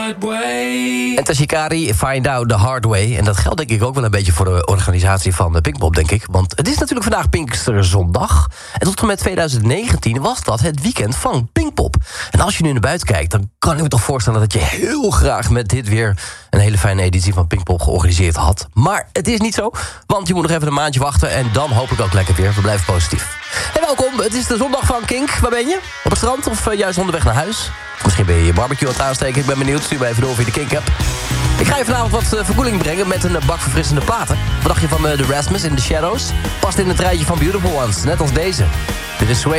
right way. En Tashikari, Find Out the Hard Way. En dat geldt denk ik ook wel een beetje voor de organisatie van Pinkpop, denk ik. Want het is natuurlijk vandaag Pinksterzondag. En tot en met 2019 was dat het weekend van Pinkpop. En als je nu naar buiten kijkt, dan kan ik me toch voorstellen dat je heel graag met dit weer een hele fijne editie van Pinkpop georganiseerd had. Maar het is niet zo, want je moet nog even een maandje wachten en dan hopelijk ook lekker weer. We blijven positief. En welkom, het is de zondag van Kink. Waar ben je? Op het strand of juist onderweg naar huis? Of misschien ben je je barbecue aan het aansteken. Ik ben benieuwd, stuur me even door of je de Kink hebt. Ik ga je vanavond wat verkoeling brengen met een bak verfrissende platen. Wat dacht je van The Rasmus in The Shadows? Past in het rijtje van Beautiful Ones, net als deze. Dit is Sway.